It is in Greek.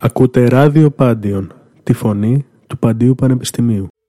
Ακούτε ράδιο Πάντιον, τη φωνή του Παντίου Πανεπιστημίου.